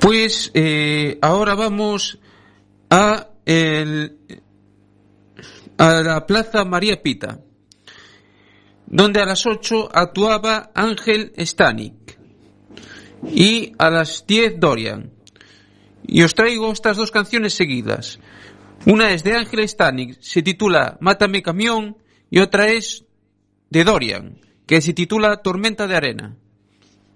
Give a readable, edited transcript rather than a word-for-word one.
Pues ahora vamos a la Plaza María Pita, donde a las 8 actuaba Ángel Stanik y a las 10 Dorian. Y os traigo estas dos canciones seguidas. Una es de Ángel Stanik, se titula Mátame Camión, y otra es de Dorian, que se titula Tormenta de Arena.